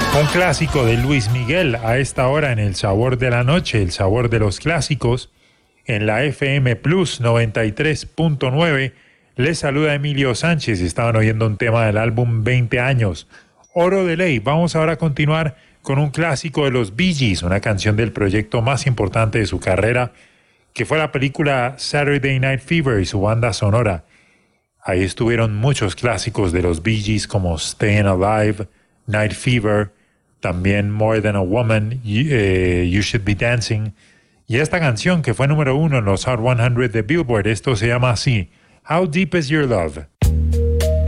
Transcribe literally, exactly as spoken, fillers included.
Un clásico de Luis Miguel a esta hora en El Sabor de la Noche, el sabor de los clásicos, en la F M Plus noventa y tres punto nueve. Les saluda Emilio Sánchez. Estaban oyendo un tema del álbum veinte años, Oro de Ley. Vamos ahora a continuar con un clásico de los Bee Gees, una canción del proyecto más importante de su carrera, que fue la película Saturday Night Fever y su banda sonora. Ahí estuvieron muchos clásicos de los Bee Gees como Staying Alive, Night Fever, también More Than a Woman, You, eh, You Should Be Dancing, y esta canción que fue número uno en los Hot cien de Billboard. Esto se llama así, How Deep Is Your Love.